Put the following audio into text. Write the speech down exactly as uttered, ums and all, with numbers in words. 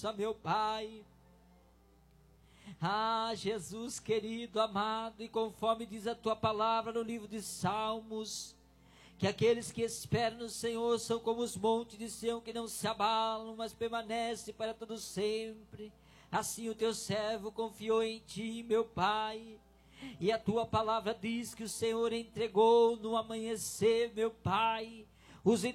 meu Pai. Ah, Jesus querido, amado, e conforme diz a tua palavra no livro de Salmos, que aqueles que esperam no Senhor são como os montes de Sião, que não se abalam, mas permanecem para todo sempre. Assim o teu servo confiou em ti, meu Pai, e a tua palavra diz que o Senhor entregou no amanhecer, meu Pai, os